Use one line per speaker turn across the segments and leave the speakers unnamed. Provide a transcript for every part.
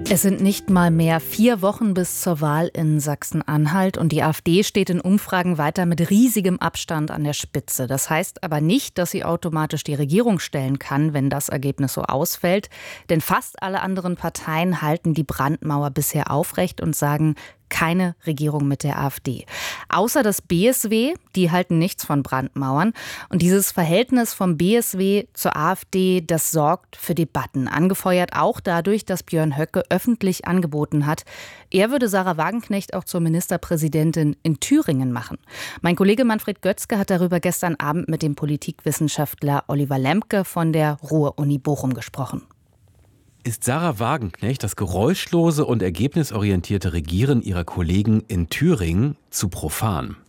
Es sind nicht mal mehr 4 Wochen bis zur Wahl in Sachsen-Anhalt und die AfD steht in Umfragen weiter mit riesigem Abstand an der Spitze. Das heißt aber nicht, dass sie automatisch die Regierung stellen kann, wenn das Ergebnis so ausfällt. Denn fast alle anderen Parteien halten die Brandmauer bisher aufrecht und sagen, keine Regierung mit der AfD. Außer das BSW, die halten nichts von Brandmauern. Und dieses Verhältnis vom BSW zur AfD, das sorgt für Debatten. Angefeuert auch dadurch, dass Björn Höcke öffentlich angeboten hat, er würde Sahra Wagenknecht auch zur Ministerpräsidentin in Thüringen machen. Mein Kollege Manfred Götzke hat darüber gestern Abend mit dem Politikwissenschaftler Oliver Lembke von der Ruhr-Uni Bochum gesprochen.
Ist Sahra Wagenknecht das geräuschlose und ergebnisorientierte Regieren ihrer Kollegen in Thüringen zu profan?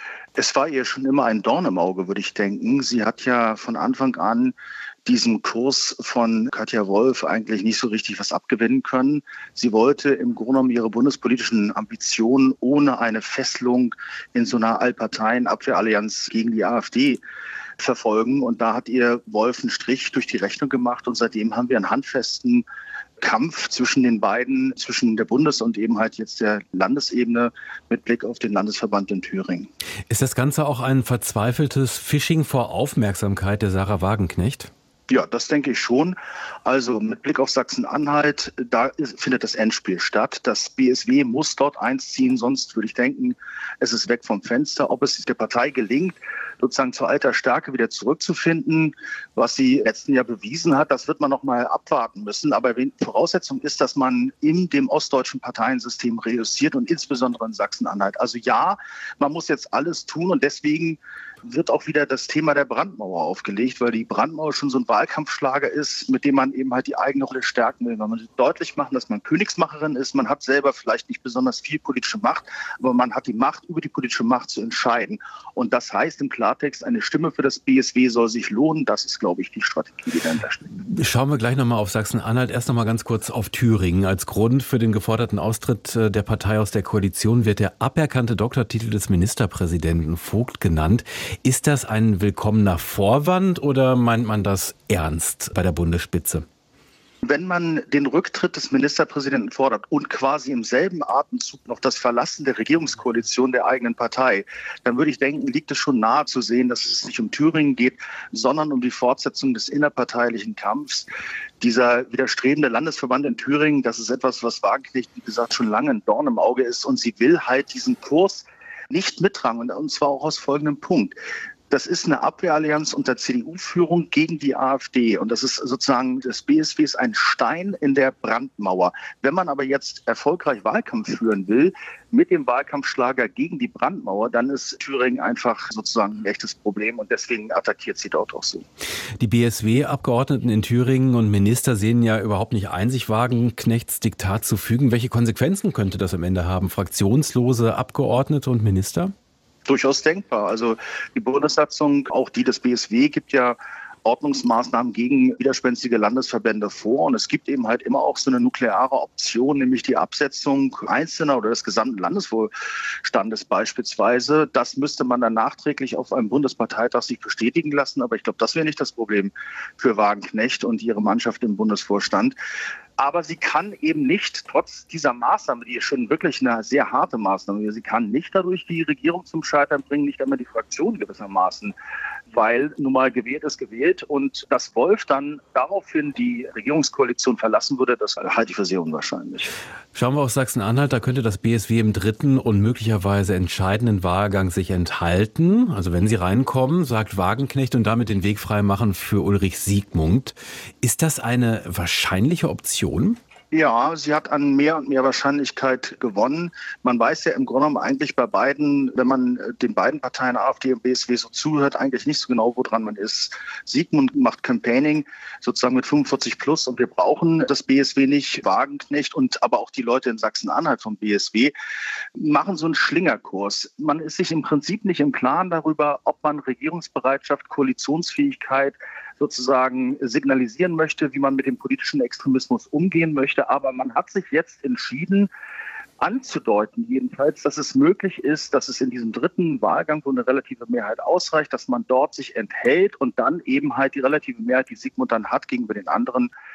Es war ihr schon immer ein Dorn im Auge, würde ich denken. Sie hat ja von Anfang an diesem Kurs von Katja Wolf eigentlich nicht so richtig was abgewinnen können. Sie wollte im Grunde genommen ihre bundespolitischen Ambitionen ohne eine Fesselung in so einer Allparteien-Abwehrallianz gegen die AfD verfolgen. Und da hat ihr Wolf einen Strich durch die Rechnung gemacht. Und seitdem haben wir einen handfesten Kampf zwischen den beiden, zwischen der Bundes- und eben halt jetzt der Landesebene mit Blick auf den Landesverband in Thüringen.
Ist das Ganze auch ein verzweifeltes Fishing vor Aufmerksamkeit der Sahra Wagenknecht?
Ja, das denke ich schon. Also mit Blick auf Sachsen-Anhalt, da findet das Endspiel statt. Das BSW muss dort einziehen, sonst würde ich denken, es ist weg vom Fenster. Ob es der Partei gelingt, sozusagen zur alter Stärke wieder zurückzufinden, was sie letzten Jahr bewiesen hat, das wird man noch mal abwarten müssen. Aber Voraussetzung ist, dass man in dem ostdeutschen Parteiensystem reüssiert und insbesondere in Sachsen-Anhalt. Also ja, man muss jetzt alles tun und deswegen wird auch wieder das Thema der Brandmauer aufgelegt, weil die Brandmauer schon so ein Wahlkampfschlager ist, mit dem man eben halt die eigene Rolle stärken will. Weil man deutlich machen, dass man Königsmacherin ist. Man hat selber vielleicht nicht besonders viel politische Macht, aber man hat die Macht, über die politische Macht zu entscheiden. Und das heißt im Klartext, eine Stimme für das BSW soll sich lohnen. Das ist, glaube ich, die Strategie, die dahinter steckt.
Schauen wir gleich nochmal auf Sachsen-Anhalt. Erst nochmal ganz kurz auf Thüringen. Als Grund für den geforderten Austritt der Partei aus der Koalition wird der aberkannte Doktortitel des Ministerpräsidenten Vogt genannt. Ist das ein willkommener Vorwand oder meint man das ernst bei der Bundesspitze?
Wenn man den Rücktritt des Ministerpräsidenten fordert und quasi im selben Atemzug noch das Verlassen der Regierungskoalition der eigenen Partei, dann würde ich denken, liegt es schon nahe zu sehen, dass es nicht um Thüringen geht, sondern um die Fortsetzung des innerparteilichen Kampfs. Dieser widerstrebende Landesverband in Thüringen, das ist etwas, was Wagenknecht, wie gesagt, schon lange ein Dorn im Auge ist. Und sie will halt diesen Kurs nicht mittragen, und zwar auch aus folgendem Punkt. Das ist eine Abwehrallianz unter CDU-Führung gegen die AfD. Und das ist sozusagen, das BSW ist ein Stein in der Brandmauer. Wenn man aber jetzt erfolgreich Wahlkampf führen will, mit dem Wahlkampfschlager gegen die Brandmauer, dann ist Thüringen einfach sozusagen ein echtes Problem. Und deswegen attackiert sie dort auch so.
Die BSW-Abgeordneten in Thüringen und Minister sehen ja überhaupt nicht ein, sich Wagenknechts Diktat zu fügen. Welche Konsequenzen könnte das am Ende haben? Fraktionslose Abgeordnete und Minister?
Durchaus denkbar. Also die Bundessatzung, auch die des BSW, gibt ja Ordnungsmaßnahmen gegen widerspenstige Landesverbände vor. Und es gibt eben halt immer auch so eine nukleare Option, nämlich die Absetzung einzelner oder des gesamten Landeswohlstandes beispielsweise. Das müsste man dann nachträglich auf einem Bundesparteitag sich bestätigen lassen. Aber ich glaube, das wäre nicht das Problem für Wagenknecht und ihre Mannschaft im Bundesvorstand. Aber sie kann eben nicht, trotz dieser Maßnahme, die ist schon wirklich eine sehr harte Maßnahme, sie kann nicht dadurch die Regierung zum Scheitern bringen, nicht einmal die Fraktion gewissermaßen, weil nun mal gewählt ist gewählt. Und dass Wolf dann daraufhin die Regierungskoalition verlassen würde, das halte ich für sehr unwahrscheinlich.
Schauen wir auf Sachsen-Anhalt, da könnte das BSW im dritten und möglicherweise entscheidenden Wahlgang sich enthalten. Also wenn sie reinkommen, sagt Wagenknecht, und damit den Weg frei machen für Ulrich Siegmund. Ist das eine wahrscheinliche Option?
Ja, sie hat an mehr und mehr Wahrscheinlichkeit gewonnen. Man weiß ja im Grunde genommen eigentlich bei beiden, wenn man den beiden Parteien AfD und BSW so zuhört, eigentlich nicht so genau, woran man ist. Siegmund macht Campaigning sozusagen mit 45 plus und wir brauchen das BSW nicht. Wagenknecht und aber auch die Leute in Sachsen-Anhalt vom BSW machen so einen Schlingerkurs. Man ist sich im Prinzip nicht im Klaren darüber, ob man Regierungsbereitschaft, Koalitionsfähigkeit sozusagen signalisieren möchte, wie man mit dem politischen Extremismus umgehen möchte. Aber man hat sich jetzt entschieden, anzudeuten jedenfalls, dass es möglich ist, dass es in diesem dritten Wahlgang, wo eine relative Mehrheit ausreicht, dass man dort sich enthält und dann eben halt die relative Mehrheit, die Siegmund dann hat, gegenüber den anderen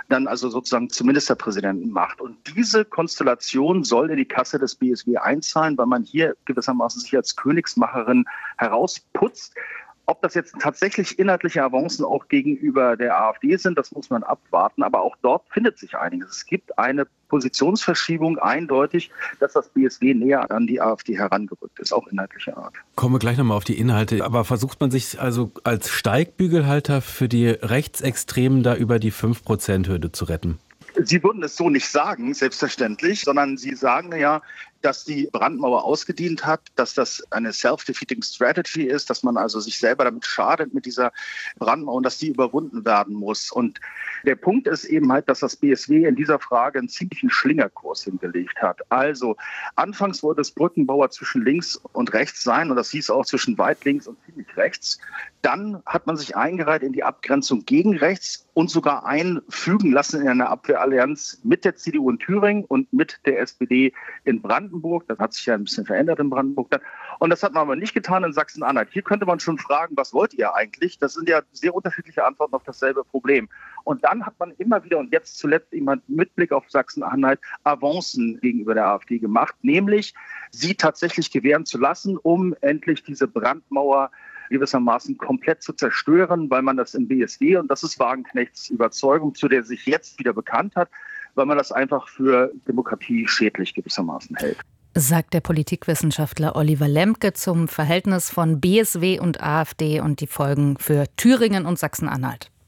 dann also sozusagen zum Ministerpräsidenten macht. Und diese Konstellation soll in die Kasse des BSW einzahlen, weil man hier gewissermaßen sich als Königsmacherin herausputzt. Ob das jetzt tatsächlich inhaltliche Avancen auch gegenüber der AfD sind, das muss man abwarten. Aber auch dort findet sich einiges. Es gibt eine Positionsverschiebung eindeutig, dass das BSW näher an die AfD herangerückt ist, auch inhaltlicher Art.
Kommen wir gleich nochmal auf die Inhalte. Aber versucht man sich also als Steigbügelhalter für die Rechtsextremen da über die 5%-Hürde zu retten?
Sie würden es so nicht sagen, selbstverständlich, sondern Sie sagen ja, dass die Brandmauer ausgedient hat, dass das eine self-defeating strategy ist, dass man also sich selber damit schadet mit dieser Brandmauer und dass die überwunden werden muss. Und der Punkt ist eben halt, dass das BSW in dieser Frage einen ziemlichen Schlingerkurs hingelegt hat. Also anfangs wollte es Brückenbauer zwischen links und rechts sein und das hieß auch zwischen weit links und ziemlich rechts. Dann hat man sich eingereiht in die Abgrenzung gegen rechts und sogar einfügen lassen in eine Abwehrallianz mit der CDU in Thüringen und mit der SPD in Brandenburg. Das hat sich ja ein bisschen verändert in Brandenburg dann. Und das hat man aber nicht getan in Sachsen-Anhalt. Hier könnte man schon fragen, was wollt ihr eigentlich? Das sind ja sehr unterschiedliche Antworten auf dasselbe Problem. Und dann hat man immer wieder und jetzt zuletzt jemand mit Blick auf Sachsen-Anhalt Avancen gegenüber der AfD gemacht, nämlich sie tatsächlich gewähren zu lassen, um endlich diese Brandmauer gewissermaßen komplett zu zerstören, weil man das im BSW, und das ist Wagenknechts Überzeugung, zu der sich jetzt wieder bekannt hat, weil man das einfach für Demokratie schädlich gewissermaßen hält.
Sagt der Politikwissenschaftler Oliver Lemke zum Verhältnis von BSW und AfD und die Folgen für Thüringen und Sachsen-Anhalt.